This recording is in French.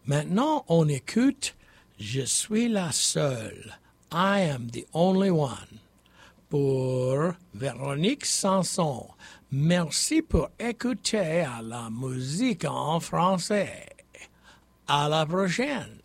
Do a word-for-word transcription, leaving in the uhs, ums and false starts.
Maintenant, on écoute Je suis la seule. I am the only one. Pour Véronique Sanson. Merci pour écouter à la musique en français. À la prochaine.